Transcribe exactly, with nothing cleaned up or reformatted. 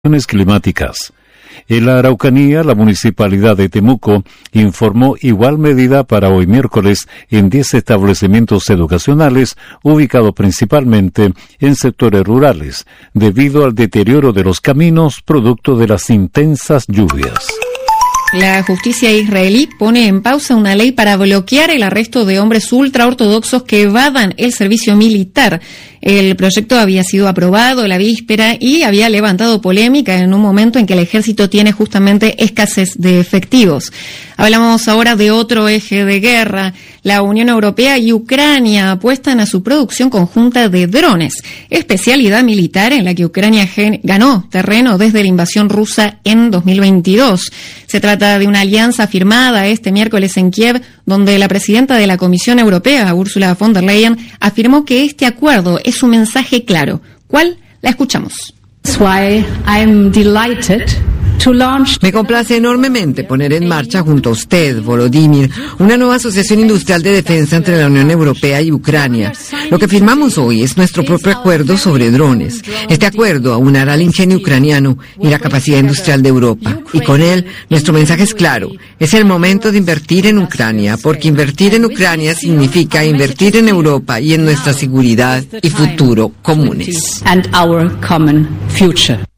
climáticas. En la Araucanía, la Municipalidad de Temuco informó igual medida para hoy miércoles en diez establecimientos educacionales ubicados principalmente en sectores rurales, debido al deterioro de los caminos producto de las intensas lluvias. La justicia israelí pone en pausa una ley para bloquear el arresto de hombres ultraortodoxos que evadan el servicio militar. El proyecto había sido aprobado la víspera y había levantado polémica en un momento en que el ejército tiene justamente escasez de efectivos. Hablamos ahora de otro eje de guerra. La Unión Europea y Ucrania apuestan a su producción conjunta de drones, especialidad militar en la que Ucrania ganó terreno desde la invasión rusa en dos mil veintidós. Se trata de una alianza firmada este miércoles en Kiev, donde la presidenta de la Comisión Europea, Ursula von der Leyen, afirmó que este acuerdo es un mensaje claro. ¿Cuál? La escuchamos. That's why I'm delighted to launch. Me complace enormemente poner en marcha junto a usted, Volodymyr, una nueva asociación industrial de defensa entre la Unión Europea y Ucrania. Lo que firmamos hoy es nuestro propio acuerdo sobre drones. Este acuerdo aunará el ingenio ucraniano y la capacidad industrial de Europa. Y con él, nuestro mensaje es claro. Es el momento de invertir en Ucrania, porque invertir en Ucrania significa invertir en Europa y en nuestra seguridad y futuro comunes. And our common future.